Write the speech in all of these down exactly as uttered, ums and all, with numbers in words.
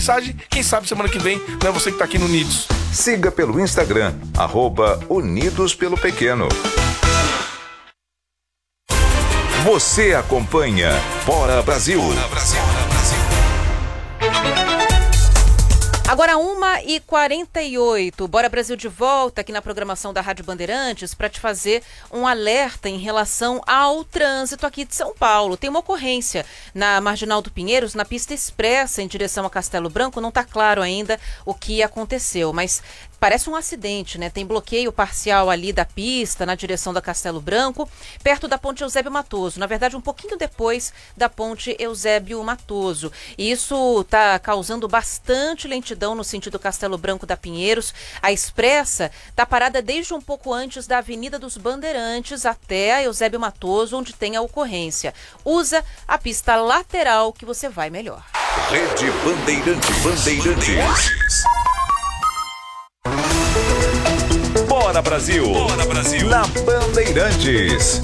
mensagem. Quem sabe semana que vem não é você que tá aqui no Unidos. Siga pelo Instagram, arroba Unidos pelo Pequeno. Você acompanha Bora Brasil. Bora Brasil. Agora uma e quarenta e oito, Bora Brasil de volta aqui na programação da Rádio Bandeirantes para te fazer um alerta em relação ao trânsito aqui de São Paulo. Tem uma ocorrência na Marginal do Pinheiros, na pista expressa em direção a Castelo Branco. Não está claro ainda o que aconteceu, mas parece um acidente, né? Tem bloqueio parcial ali da pista na direção da Castelo Branco, perto da ponte Eusébio Matoso. Na verdade, um pouquinho depois da ponte Eusébio Matoso. E isso está causando bastante lentidão no sentido Castelo Branco da Pinheiros. A expressa está parada desde um pouco antes da Avenida dos Bandeirantes até a Eusébio Matoso, onde tem a ocorrência. Usa a pista lateral que você vai melhor. Rede Bandeirantes. Bandeirantes. Bora Brasil. Bora Brasil. Na Bandeirantes.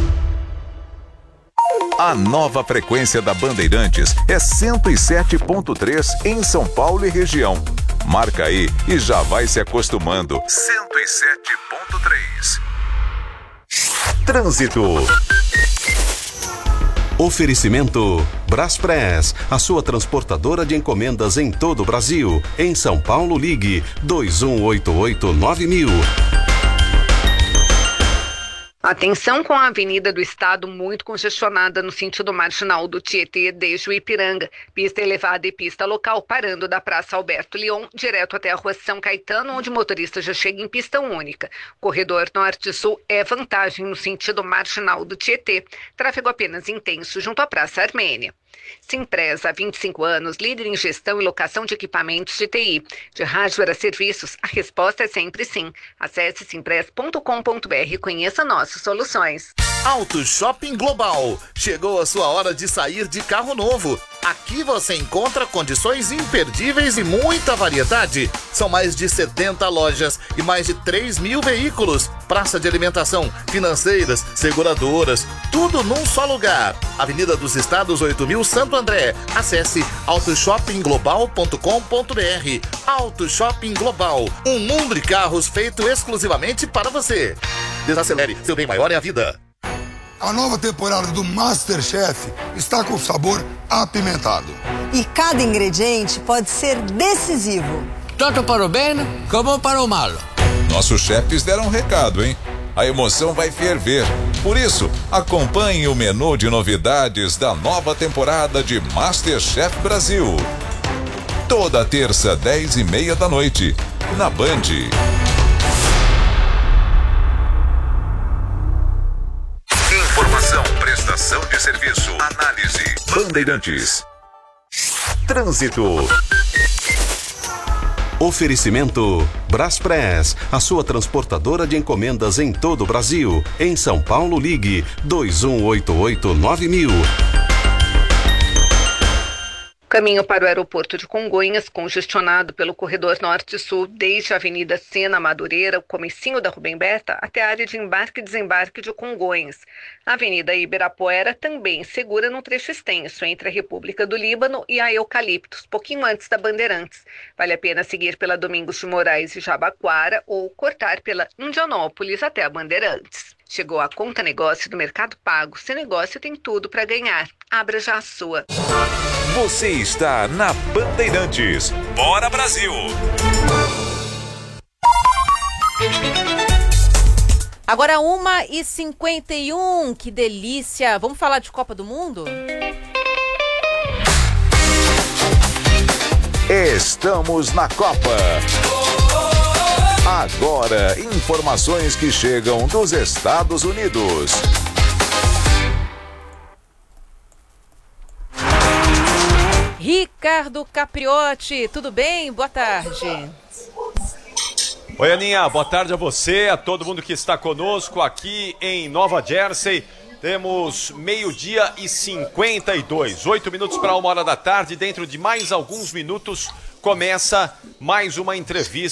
A nova frequência da Bandeirantes é cento e sete ponto três em São Paulo e região. Marca aí e já vai se acostumando. cento e sete ponto três. Trânsito. Oferecimento Braspress, a sua transportadora de encomendas em todo o Brasil. Em São Paulo, ligue dois um oito oito nove mil. Atenção com a Avenida do Estado muito congestionada no sentido marginal do Tietê desde o Ipiranga. Pista elevada e pista local parando da Praça Alberto Leon direto até a Rua São Caetano, onde o motorista já chega em pista única. Corredor Norte-Sul é vantagem no sentido marginal do Tietê. Tráfego apenas intenso junto à Praça Armênia. Simpresa, há vinte e cinco anos, líder em gestão e locação de equipamentos de T I. De hardware a serviços, a resposta é sempre sim. Acesse simpress ponto com ponto br e conheça nossas soluções. Auto Shopping Global. Chegou a sua hora de sair de carro novo. Aqui você encontra condições imperdíveis e muita variedade. São mais de setenta lojas e mais de três mil veículos. Praça de alimentação, financeiras, seguradoras, tudo num só lugar. Avenida dos Estados oito mil, Santo André. Acesse auto shopping global ponto com ponto br. Auto Shopping Global. Um mundo de carros feito exclusivamente para você. Desacelere, seu bem maior é a vida. A nova temporada do MasterChef está com sabor apimentado. E cada ingrediente pode ser decisivo. Tanto para o bem como para o mal. Nossos chefes deram um recado, hein? A emoção vai ferver. Por isso, acompanhe o menu de novidades da nova temporada de MasterChef Brasil. Toda terça, dez e meia da noite, na Band. Informação, prestação de serviço, análise. Bandeirantes. Trânsito. Oferecimento Braspress, a sua transportadora de encomendas em todo o Brasil. Em São Paulo, ligue dois um oito oito nove mil. Caminho para o aeroporto de Congonhas, congestionado pelo corredor norte-sul, desde a Avenida Sena Madureira, o comecinho da Rubem Berta, até a área de embarque e desembarque de Congonhas. A Avenida Ibirapuera também segura num trecho extenso entre a República do Líbano e a Eucaliptos, pouquinho antes da Bandeirantes. Vale a pena seguir pela Domingos de Moraes e Jabaquara ou cortar pela Indianópolis até a Bandeirantes. Chegou a conta negócio do Mercado Pago. Seu negócio tem tudo para ganhar. Abra já a sua. Você está na Bandeirantes. Bora Brasil! Agora uma e cinquenta e um, que delícia! Vamos falar de Copa do Mundo? Estamos na Copa. Agora, informações que chegam dos Estados Unidos. Ricardo Capriotti, tudo bem? Boa tarde. Oi, Aninha, boa tarde a você, a todo mundo que está conosco aqui em Nova Jersey. Temos meio-dia e cinquenta e dois, oito minutos para uma hora da tarde. Dentro de mais alguns minutos começa mais uma entrevista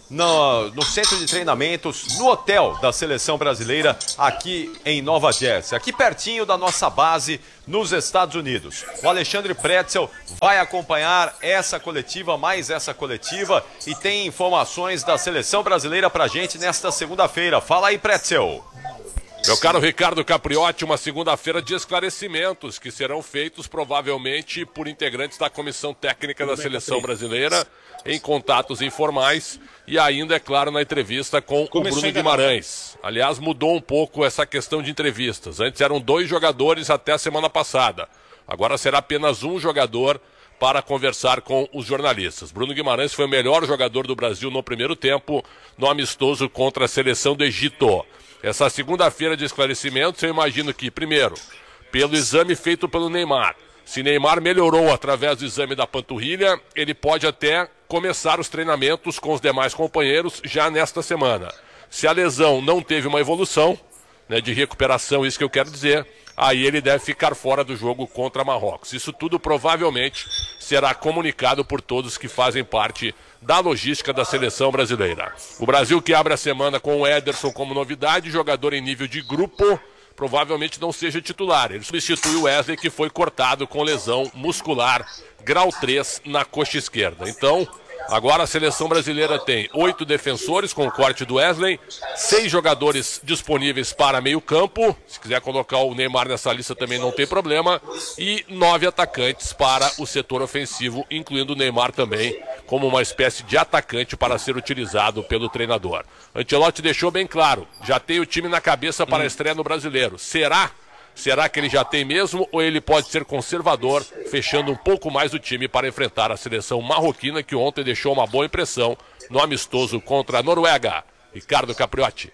no, no centro de treinamentos, no hotel da Seleção Brasileira, aqui em Nova Jersey, aqui pertinho da nossa base nos Estados Unidos. O Alexandre Pretzel vai acompanhar essa coletiva, mais essa coletiva, e tem informações da Seleção Brasileira pra gente nesta segunda-feira. Fala aí, Pretzel. Meu caro Ricardo Capriotti, uma segunda-feira de esclarecimentos que serão feitos provavelmente por integrantes da Comissão Técnica da Seleção Brasileira em contatos informais e ainda, é claro, na entrevista com o Bruno Guimarães. Aliás, mudou um pouco essa questão de entrevistas. Antes eram dois jogadores até a semana passada. Agora será apenas um jogador para conversar com os jornalistas. Bruno Guimarães foi o melhor jogador do Brasil no primeiro tempo, no amistoso contra a seleção do Egito. Essa segunda-feira de esclarecimentos, eu imagino que, primeiro, pelo exame feito pelo Neymar, se Neymar melhorou através do exame da panturrilha, ele pode até começar os treinamentos com os demais companheiros já nesta semana. Se a lesão não teve uma evolução, né, de recuperação, isso que eu quero dizer, aí ele deve ficar fora do jogo contra Marrocos. Isso tudo provavelmente será comunicado por todos que fazem parte da logística da seleção brasileira. O Brasil que abre a semana com o Ederson como novidade, jogador em nível de grupo, provavelmente não seja titular. Ele substitui o Wesley, que foi cortado com lesão muscular grau três na coxa esquerda. Então, agora a seleção brasileira tem oito defensores com o corte do Wesley, seis jogadores disponíveis para meio campo, se quiser colocar o Neymar nessa lista também não tem problema, e nove atacantes para o setor ofensivo, incluindo o Neymar também, como uma espécie de atacante para ser utilizado pelo treinador. Ancelotti deixou bem claro, já tem o time na cabeça para a estreia no Brasileiro. Será? Será que ele já tem mesmo ou ele pode ser conservador, fechando um pouco mais o time para enfrentar a seleção marroquina, que ontem deixou uma boa impressão no amistoso contra a Noruega? Ricardo Capriotti.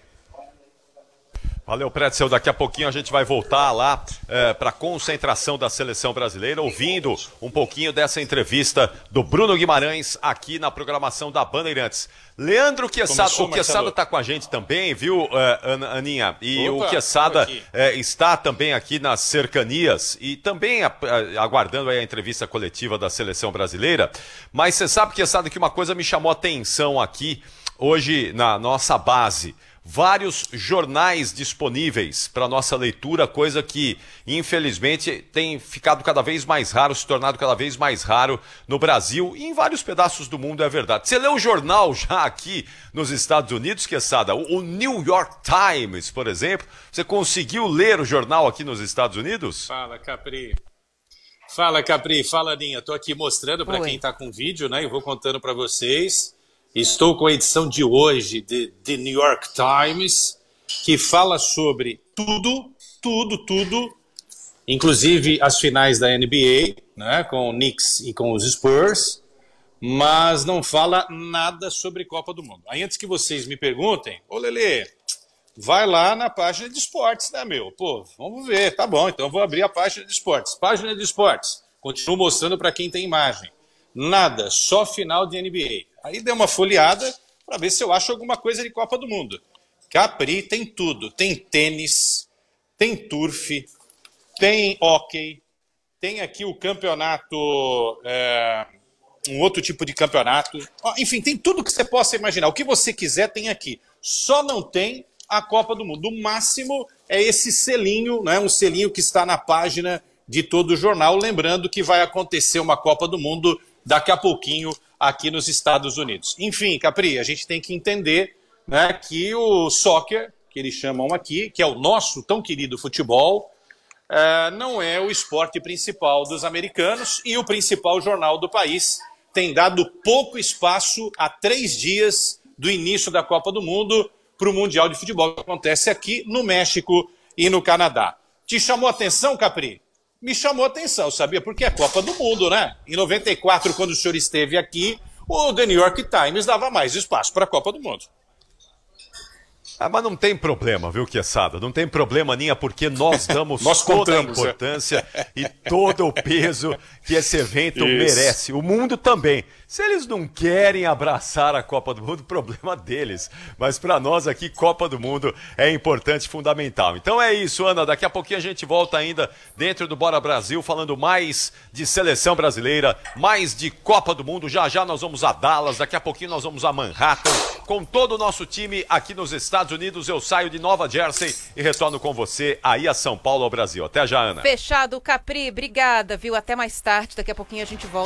Valeu, Pretzel. Daqui a pouquinho a gente vai voltar lá é, para a concentração da seleção brasileira, ouvindo um pouquinho dessa entrevista do Bruno Guimarães aqui na programação da Bandeirantes. Leandro Quesada, o Quesada está com a gente também, viu, uh, Aninha? E Opa, o Quesada uh, está também aqui nas cercanias e também uh, aguardando aí a entrevista coletiva da seleção brasileira. Mas você sabe, Quesada, que uma coisa me chamou a atenção aqui hoje na nossa base. Vários jornais disponíveis para nossa leitura, coisa que, infelizmente, tem ficado cada vez mais raro, se tornado cada vez mais raro no Brasil e em vários pedaços do mundo, é verdade. Você leu o jornal já aqui nos Estados Unidos, Quesada? O New York Times, por exemplo? Você conseguiu ler o jornal aqui nos Estados Unidos? Fala, Capri. Fala, Capri. Fala, Aninha. Estou aqui mostrando para quem está com vídeo, né? E vou contando para vocês. Estou com a edição de hoje de The New York Times, que fala sobre tudo, tudo, tudo, inclusive as finais da N B A, né, com o Knicks e com os Spurs, mas não fala nada sobre Copa do Mundo. Aí antes que vocês me perguntem, ô Lelê, vai lá na página de esportes, né, meu? Pô, vamos ver, tá bom, então vou abrir a página de esportes. Página de esportes, continuo mostrando para quem tem imagem. Nada, só final de N B A. Aí dei uma folheada para ver se eu acho alguma coisa de Copa do Mundo. Capri tem tudo. Tem tênis, tem turf, tem hóquei, tem aqui o campeonato, é, um outro tipo de campeonato. Enfim, tem tudo que você possa imaginar. O que você quiser tem aqui. Só não tem a Copa do Mundo. O máximo é esse selinho, né? Um selinho que está na página de todo o jornal. Lembrando que vai acontecer uma Copa do Mundo daqui a pouquinho aqui nos Estados Unidos. Enfim, Capri, a gente tem que entender, né, que o soccer, que eles chamam aqui, que é o nosso tão querido futebol, é, não é o esporte principal dos americanos e o principal jornal do país tem dado pouco espaço há três dias do início da Copa do Mundo para o Mundial de Futebol que acontece aqui no México e no Canadá. Te chamou a atenção, Capri? Me chamou a atenção, sabia? Porque é Copa do Mundo, né? Em noventa e quatro, quando o senhor esteve aqui, o The New York Times dava mais espaço para a Copa do Mundo. Ah, mas não tem problema, viu, Quesada? Não tem problema, Ninha, porque nós damos nós toda contamos, a importância é. e todo o peso que esse evento Isso. merece. O mundo também. Se eles não querem abraçar a Copa do Mundo, problema deles. Mas para nós aqui, Copa do Mundo é importante, fundamental. Então é isso, Ana. Daqui a pouquinho a gente volta ainda dentro do Bora Brasil, falando mais de seleção brasileira, mais de Copa do Mundo. Já já nós vamos a Dallas, daqui a pouquinho nós vamos a Manhattan. Com todo o nosso time aqui nos Estados Unidos, eu saio de Nova Jersey e retorno com você aí a São Paulo, ao Brasil. Até já, Ana. Fechado, Capri. Obrigada, viu? Até mais tarde. Daqui a pouquinho a gente volta.